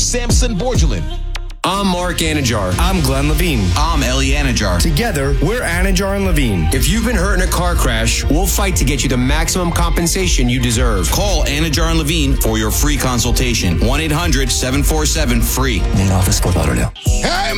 Samson Borgelin. I'm Mark Anajar. I'm Glenn Levine. I'm Ellie Anajar. Together, we're Anajar and Levine. If you've been hurt in a car crash, we'll fight to get you the maximum compensation you deserve. Call Anajar and Levine for your free consultation. 1-800-747-FREE. Main office, Fort Lauderdale. Hey,